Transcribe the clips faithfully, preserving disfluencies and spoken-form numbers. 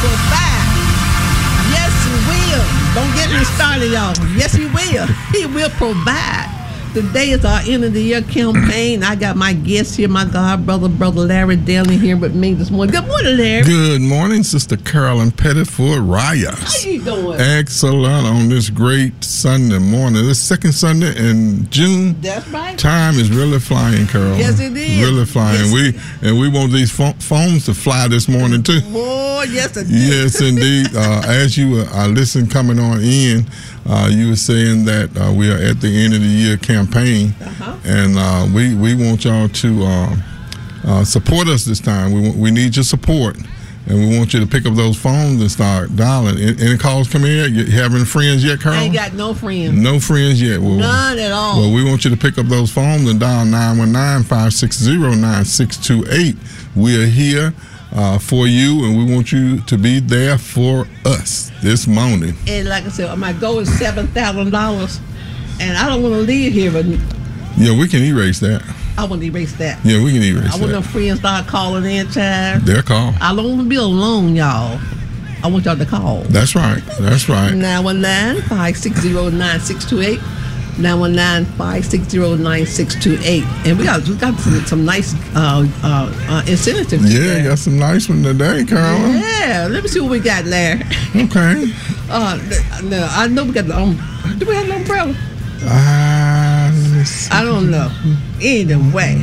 provide. Yes, he will. Don't get me started, y'all. Yes, he will. He will provide. Today is our end of the year campaign. I got my guest here, my God brother, brother Larry Dillon here with me this morning. Good morning, Larry. Good morning, Sister Carolyn Pettiford Reyes. How you doing? Excellent on this great Sunday morning. This second Sunday in June. That's right. Time is really flying, Carolyn. Yes, it is. Really flying. Yes. We and we want these pho- phones to fly this morning too. Oh, yes, it is. Yes, indeed. Uh, as you uh, I listened coming on in, uh, you were saying that uh, we are at the end of the year campaign, uh-huh. and uh, we we want y'all to uh, uh, support us this time. We we need your support, and we want you to pick up those phones and start dialing. Any calls coming in? You having friends yet, Carl? I ain't got no friends. No friends yet. Well, None at all. Well, we want you to pick up those phones and dial nine one nine, five six zero, nine six two eight. We are here uh, for you, and we want you to be there for us this morning. And like I said, my goal is seven thousand dollars, and I don't want to leave here, but Yeah, we can erase that. I want to erase that. Yeah, we can erase I want that. no friends start calling in, child. Their call. I don't want to be alone, y'all. I want y'all to call. That's right. That's right. nine one nine, five six zero, nine six two eight. nine one nine, five six zero, nine six two eight. And we got we got some, some nice uh, uh, uh, incentives. Yeah, you got some nice one today, Carolyn. Yeah, let me see what we got, Larry. Okay. Uh, no, I know we got the um. Do we have an umbrella? Uh, let me see. I don't know. Either way.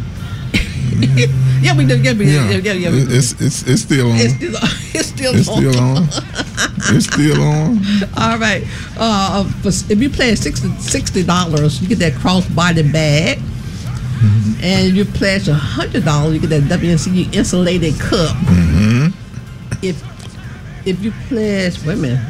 yeah, we do. Yeah, we do. Yeah, yeah, yeah, we do. It's it's it's still on. It's still, it's still It's on. still on. It's still on. All right. Uh, for, if you pledge sixty dollars, you get that crossbody bag. Mm-hmm. And if you pledge one hundred dollars, you get that W N C U insulated cup. Mm-hmm. If if you pledge, wait a minute.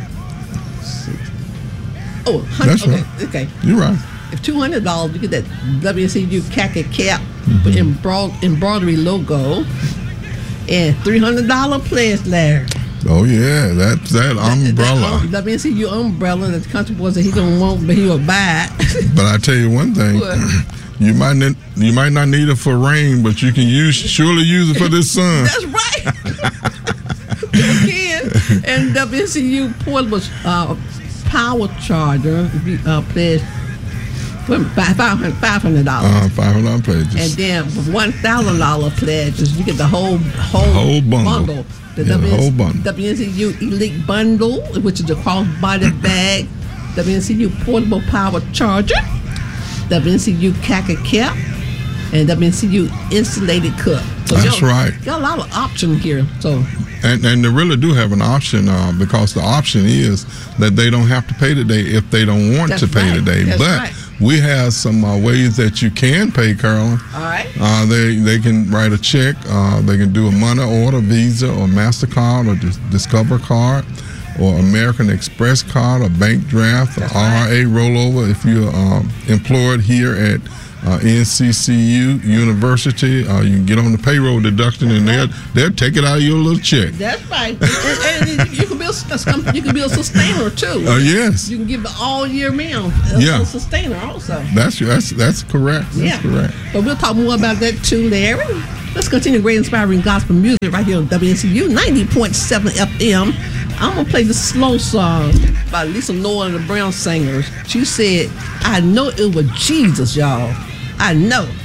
Oh, one hundred, That's okay, right. okay. You're right. If two hundred dollars, you get that W N C U khaki cap Mm-hmm. with embroid- embroidery logo. And three hundred dollars pledge, Larry. Oh yeah, that that umbrella. That, W N C U umbrella that the country boy said he don't want, but he will buy it. But I tell you one thing, What? you might not, you might not need it for rain, but you can use surely use it for this sun. That's right. You can. And W N C U portable uh, power charger, if you uh, pledge five hundred dollars. Uh, five hundred pledges. And then with one thousand dollar pledges, you get the whole whole, whole bundle. The Yeah, the whole bundle. W N C U Elite Bundle, which is the crossbody bag, W N C U portable power charger, W N C U khaki cap, and W N C U insulated cup. So That's y'all, right. Got a lot of options here. So And and they really do have an option uh, because the option is that they don't have to pay today if they don't want That's to pay right. today. That's but right. we have some uh, ways that you can pay, Carolyn. all right. Uh, they they can write a check. Uh, they can do a money order, Visa or MasterCard or Dis- Discover card or American Express card or bank draft or That's R R A rollover if you're um, employed here at uh, N C C U University. Uh, you can get on the payroll deduction and they'll, they'll take it out of your little check. That's right. and, and you can be a, you can be a sustainer too. Uh, yes. You can give it all year round. A, Yeah. a sustainer also. That's that's that's correct. That's Yeah. correct. But we'll talk more about that too, Larry. Let's continue great inspiring gospel music right here on W N C U ninety point seven F M. I'm going to play the slow song by Lisa Noel and the Brown Singers. She said, I know it was Jesus, y'all. I know.